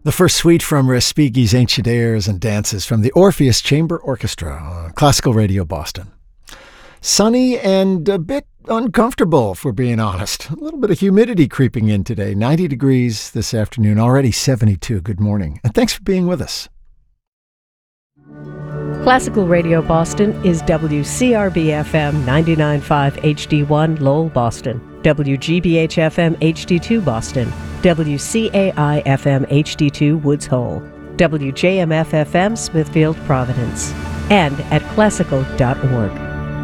The first suite from Respighi's Ancient Airs and Dances from the Orpheus Chamber Orchestra on Classical Radio Boston. Sunny and a bit uncomfortable, if we're being honest. A little bit of humidity creeping in today. 90 degrees this afternoon, already 72. Good morning, and thanks for being with us. Classical Radio Boston is WCRB-FM 99.5 HD1 Lowell, Boston, WGBH-FM HD2 Boston, WCAI-FM HD2 Woods Hole, WJMF-FM Smithfield, Providence, and at classical.org.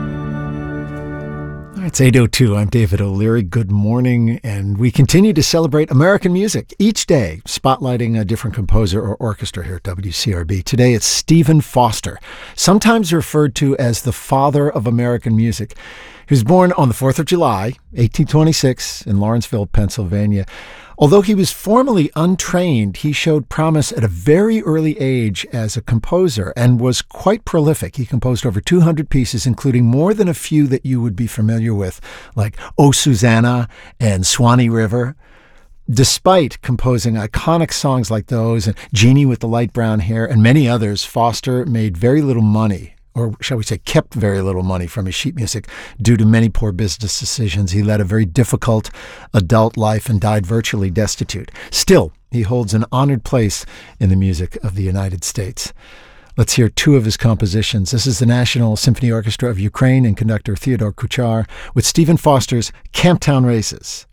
It's 8:02. I'm David O'Leary. Good morning. And we continue to celebrate American music each day, spotlighting a different composer or orchestra here at WCRB. Today it's Stephen Foster, sometimes referred to as the father of American music. He was born on the 4th of July, 1826, in Lawrenceville, Pennsylvania. Although he was formally untrained, he showed promise at a very early age as a composer and was quite prolific. He composed over 200 pieces, including more than a few that you would be familiar with, like "Oh, Susanna" and "Swanee River." Despite composing iconic songs like those and "Jeannie with the Light Brown Hair" and many others, Foster made very little money, or shall we say kept very little money from his sheet music due to many poor business decisions. He led a very difficult adult life and died virtually destitute. Still, he holds an honored place in the music of the United States. Let's hear two of his compositions. This is the National Symphony Orchestra of Ukraine and conductor Theodore Kuchar with Stephen Foster's Camptown Races.